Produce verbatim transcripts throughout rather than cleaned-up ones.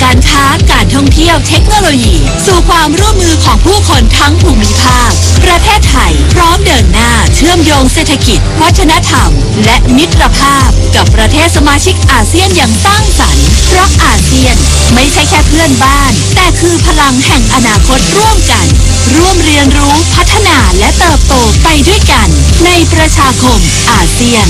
การค้าการท่องเที่ยวเทคโนโลยีสู่ความร่วมมือของผู้คนทั้งภูมิภาคประเทศไทยพร้อมเดินหน้าเชื่อมโยงเศรษฐกิจวัฒนธรรมและมิตรภาพกับประเทศสมาชิกอาเซียนอย่างสร้างสรรค์เพราะอาเซียนไม่ใช่แค่เพื่อนบ้านแต่คือพลังแห่งอนาคตร่วมกันร่วมเรียนรู้พัฒนาและเติบโตไปด้วยกันในประชาคมอาเซียน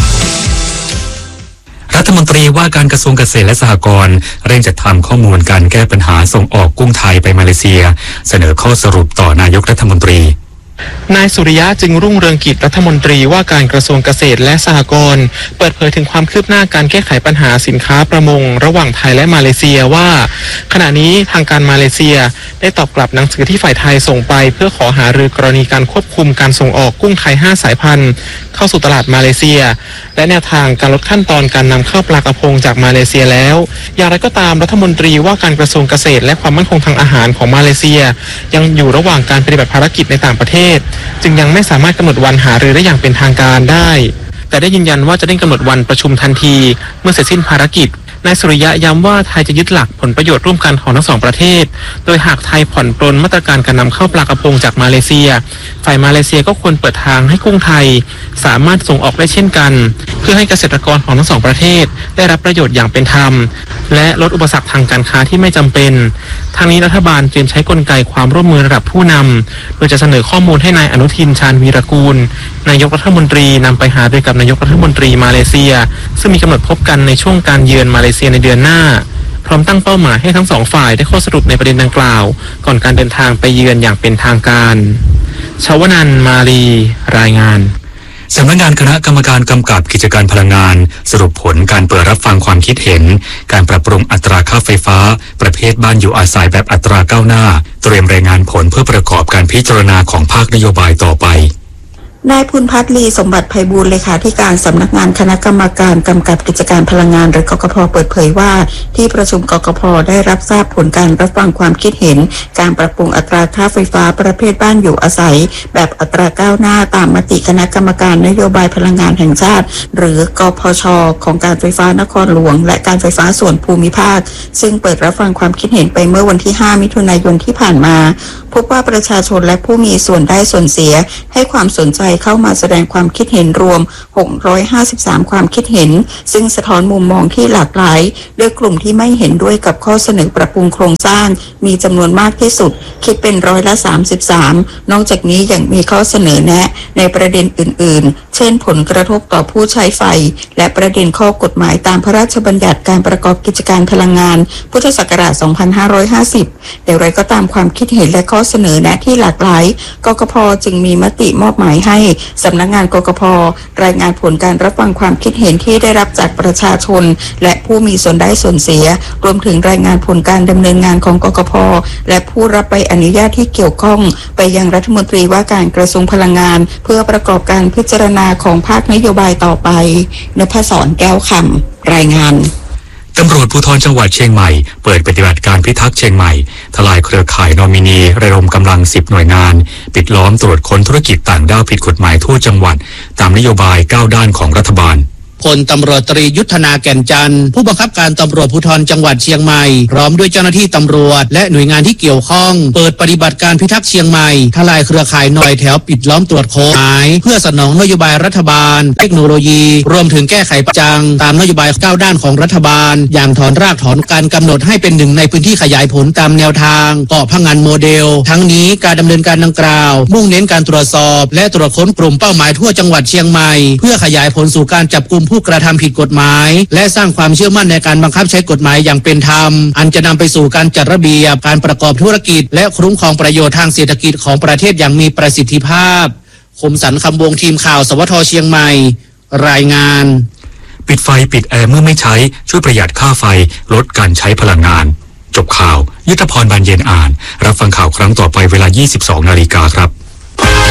รัฐมนตรีว่าการกระทรวงเกษตรและสหกรณ์เร่งจัดทำข้อมูลการแก้ปัญหาส่งออกกุ้งไทยไปมาเลเซียเสนอข้อสรุปต่อนายกรัฐมนตรีนายสุริยะจึงรุ่งเรืองกิจรัฐมนตรีว่าการกระทรวงเกษตรและสหกรณ์เปิดเผยถึงความคืบหน้าการแก้ไขปัญหาสินค้าประมงระหว่างไทยและมาเลเซียว่าขณะนี้ทางการมาเลเซียได้ตอบกลับหนังสือที่ฝ่ายไทยส่งไปเพื่อขอหารือกรณีการควบคุมการส่งออกกุ้งไทยห้าสายพันธุ์เข้าสู่ตลาดมาเลเซียและแนวทางการลดขั้นตอนการนำเข้าปลากระพงจากมาเลเซียแล้วอย่างไรก็ตามรัฐมนตรีว่าการกระทรวงเกษตรและความมั่นคงทางอาหารของมาเลเซียยังอยู่ระหว่างการปฏิบัติภารกิจในต่างประเทศจึงยังไม่สามารถกำหนดวันหารือได้อย่างเป็นทางการได้แต่ได้ยืนยันว่าจะได้กำหนดวันประชุมทันทีเมื่อเสร็จสิ้นภารกิจนายสุริยะย้ำว่าไทยจะยึดหลักผลประโยชน์ร่วมกันของทั้งสองประเทศโดยหากไทยผ่อนปรนมาตรการการนำเข้าปลากระพงจากมาเลเซียฝ่ายมาเลเซียก็ควรเปิดทางให้กุ้งไทยสามารถส่งออกได้เช่นกันเพื่อให้เกษตรกรของทั้งสองประเทศได้รับประโยชน์อย่างเป็นธรรมและลดอุปสรรคทางการค้าที่ไม่จำเป็นทางนี้รัฐบาลเตรียมใช้กลไกความร่วมมือระดับผู้นำโดยจะเสนอข้อมูลให้นายอนุทินชาญวีรกูลนายกรัฐมนตรีนำไปหารือกับนายกรัฐมนตรีมาเลเซียซึ่งมีกำหนดพบกันในช่วงการเยือนมาเลเซียในเดือนหน้าพร้อมตั้งเป้าหมายให้ทั้งสองฝ่ายได้ข้อสรุปในประเด็นดังกล่าวก่อนการเดินทางไปเยือนอย่างเป็นทางการชวนันท์มาลีรายงานสำนักงานคณะกรรมการกำกับกิจการพลังงานสรุปผลการเปิดรับฟังความคิดเห็นการปรับปรุงอัตราค่าไฟฟ้าประเภทบ้านอยู่อาศัยแบบอัตราก้าวหน้าเตรียมรายงานผลเพื่อประกอบการพิจารณาของภาคนโยบายต่อไปนายภูนพัฒน์ลีสมบัติไพบูลย์เลขาธิการสำนักงานคณะกรรมการกำกับกิจการพลังงานหรือกกพ.เปิดเผยว่าที่ประชุมกกพ.ได้รับทราบผลการรับฟังความคิดเห็นการปรับปรุงอัตราค่าไฟฟ้าประเภทบ้านอยู่อาศัยแบบอัตราก้าวหน้าตามมติคณะกรรมการนโยบายพลังงานแห่งชาติหรือกพช.ของการไฟฟ้านครหลวงและการไฟฟ้าส่วนภูมิภาคซึ่งเปิดรับฟังความคิดเห็นไปเมื่อวันที่ห้ามิถุนายนที่ผ่านมาพบว่าประชาชนและผู้มีส่วนได้ส่วนเสียให้ความสนใจเข้ามาแสดงความคิดเห็นรวมหกร้อยห้าสิบสามความคิดเห็นซึ่งสะท้อนมุมมองที่หลากหลายโดยกลุ่มที่ไม่เห็นด้วยกับข้อเสนอปรับปรุงโครงสร้างมีจำนวนมากที่สุดคิดเป็นร้อยละสามสิบสามนอกจากนี้ยังมีข้อเสนอแนะในประเด็นอื่นๆเช่นผลกระทบต่อผู้ใช้ไฟและประเด็นข้อกฎหมายตามพระราชบัญญัติการประกอบกิจการพลังงานพุทธศักราชสองพันห้าร้อยห้าสิบอย่างไรก็ตามความคิดเห็นและข้อเสนอแนะที่หลากหลายกกพ.จึงมีมติมอบหมายให้สำนักงานกกพ.รายงานผลการรับฟังความคิดเห็นที่ได้รับจากประชาชนและผู้มีส่วนได้ส่วนเสียรวมถึงรายงานผลการดำเนินงานของกกพ.และผู้รับใบอนุญาตที่เกี่ยวข้องไปยังรัฐมนตรีว่าการกระทรวงพลังงานเพื่อประกอบการพิจารณาของภาคนโยบายต่อไปนภศรแก้วคำรายงานตำรวจภูธรจังหวัดเชียงใหม่เปิดปฏิบัติการพิทักษ์เชียงใหม่ทลายเครือข่ายนอมินีระดมกำลังสิบหน่วยงานปิดล้อมตรวจค้นธุรกิจต่างด้าวผิดกฎหมายทั่วจังหวัดตามนโยบายเก้าด้านของรัฐบาลพลตำรวจตรียุทธนาแก่นจันทร์ผู้บังคับการตำรวจภูธรจังหวัดเชียงใหม่พร้อมด้วยเจ้าหน้าที่ตำรวจและหน่วยงานที่เกี่ยวข้องเปิดปฏิบัติการพิทักษ์เชียงใหม่ทลายเครือข่ายหน่อยแถวปิดล้อมตรวจค้นหมายเพื่อสนองนโยบายรัฐบาลเทคโนโลยีรวมถึงแก้ไขปัญหาตามนโยบายเก้าด้านของรัฐบาลอย่างถอนรากถอนการกำหนดให้เป็นหนึ่งในพื้นที่ขยายผลตามแนวทางเกาะพะงันโมเดลทั้งนี้การดำเนินการดังกล่าวมุ่งเน้นการตรวจสอบและตรวจค้นกลุ่มเป้าหมายทั่วจังหวัดเชียงใหม่เพื่อขยายผลสู่การจับกุมผู้กระทำผิดกฎหมายและสร้างความเชื่อมั่นในการบังคับใช้กฎหมายอย่างเป็นธรรมอันจะนำไปสู่การจัดระเบียบการประกอบธุรกิจและคุ้มครองประโยชน์ทางเศรษฐกิจของประเทศอย่างมีประสิทธิภาพคมสันต์คำวงทีมข่าวสวทเชียงใหม่รายงานปิดไฟปิดแอร์เมื่อไม่ใช้ช่วยประหยัดค่าไฟลดการใช้พลังงานจบข่าวยุทธพรบานเย็นอ่านรับฟังข่าวครั้งต่อไปเวลา ยี่สิบสองนาฬิกาครับ